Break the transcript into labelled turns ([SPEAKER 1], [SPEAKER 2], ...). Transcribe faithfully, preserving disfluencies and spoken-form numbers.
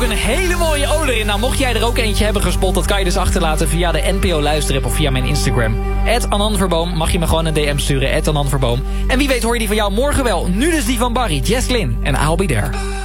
[SPEAKER 1] een hele mooie ode erin. Nou, mocht jij er ook eentje hebben gespot, dat kan je dus achterlaten via de N P O Luisterapp of via mijn Instagram. at Anan Verboom. Mag je me gewoon een D M sturen, at Anan Verboom. En wie weet hoor je die van jou morgen wel. Nu dus die van Barry, Jesslyn en I'll Be There.